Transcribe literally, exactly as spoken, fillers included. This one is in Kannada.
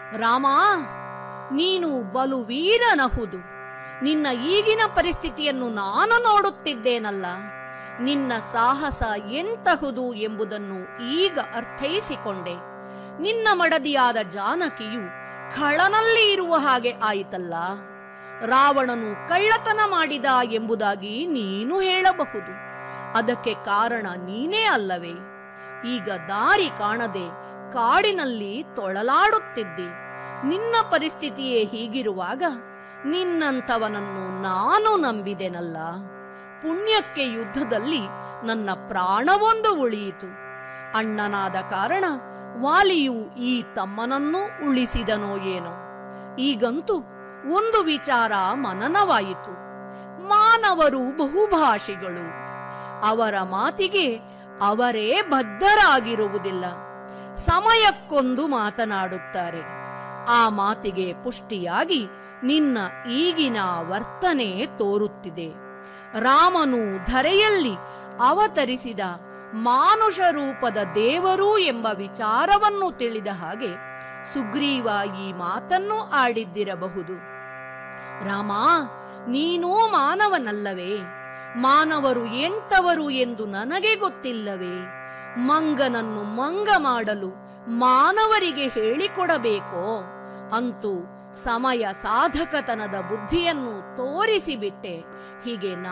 ರಾಮ, ನೀನು ಬಲು ವೀರನಹುದು. ನಿನ್ನ ಈಗಿನ ಪರಿಸ್ಥಿತಿಯನ್ನು ನಾನು ನೋಡುತ್ತಿದ್ದೇನಲ್ಲ. ನಿನ್ನ ಸಾಹಸ ಎಂತಹುದು ಎಂಬುದನ್ನು ಈಗ ಅರ್ಥೈಸಿಕೊಂಡೆ. ನಿನ್ನ ಮಡದಿಯಾದ ಜಾನಕಿಯು ಖಳನಲ್ಲಿ ಇರುವ ಹಾಗೆ ಆಯಿತಲ್ಲ. ರಾವಣನು ಕಳ್ಳತನ ಮಾಡಿದ ಎಂಬುದಾಗಿ ನೀನು ಹೇಳಬಹುದು. ಅದಕ್ಕೆ ಕಾರಣ ನೀನೇ ಅಲ್ಲವೇ? ಈಗ ದಾರಿ ಕಾಣದೆ ಕಾಡಿನಲ್ಲಿ ತೊಳಲಾಡುತ್ತಿದ್ದಿ. ನಿನ್ನ ಪರಿಸ್ಥಿತಿಯೇ ಹೀಗಿರುವಾಗ ನಿನ್ನಂಥವನನ್ನು ನಾನು ನಂಬಿದೆನಲ್ಲ. ಪುಣ್ಯಕ್ಕೆ ಯುದ್ಧದಲ್ಲಿ ನನ್ನ ಪ್ರಾಣವೊಂದು ಉಳಿಯಿತು. ಅಣ್ಣನಾದ ಕಾರಣ ವಾಲಿಯು ಈ ತಮ್ಮನನ್ನೂ ಉಳಿಸಿದನೋ ಏನೋ. ಈಗಂತೂ ಒಂದು ವಿಚಾರ ಮನನವಾಯಿತು. ಮಾನವರು ಬಹುಭಾಷಿಗಳು. ಅವರ ಮಾತಿಗೆ ಅವರೇ ಬದ್ಧರಾಗಿರುವುದಿಲ್ಲ. ಸಮಯಕ್ಕೊಂದು ಮಾತನಾಡುತ್ತಾರೆ. ಆ ಮಾತಿಗೆ ಪುಷ್ಟಿಯಾಗಿ ನಿನ್ನ ಈಗಿನ ವರ್ತನೆ ತೋರುತ್ತಿದೆ. ರಾಮನು ಧರೆಯಲ್ಲಿ ಅವತರಿಸಿದ ಮಾನುಷ ರೂಪದ ದೇವರು ಎಂಬ ವಿಚಾರವನ್ನು ತಿಳಿದ ಹಾಗೆ ಸುಗ್ರೀವ ಈ ಮಾತನ್ನು ಆಡಿದ್ದಿರಬಹುದು. ರಾಮ, ನೀನೂ ಮಾನವನಲ್ಲವೇ? ಮಾನವರು ಎಂತವರು ಎಂದು ನನಗೆ ಗೊತ್ತಿಲ್ಲವೇ? ಮಂಗನನ್ನು ಮಂಗ ಮಾಡಲು ಮಾನವರಿಗೆ ಹೇಳಿಕೊಡಬೇಕೋ? ಅಂತೂ ಸಮಯ ಸಾಧಕತನದ ಬುದ್ಧಿಯನ್ನು ತೋರಿಸಿಬಿಟ್ಟೆ. ಹೀಗೆ